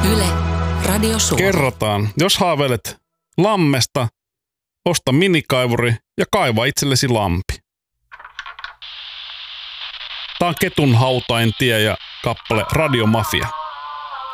Yle, Radio Suomi. Kerrotaan, jos haaveilet lammesta, osta minikaivuri ja kaiva itsellesi lampi. Tää on Ketun hautain tie ja kappale Radio Mafia.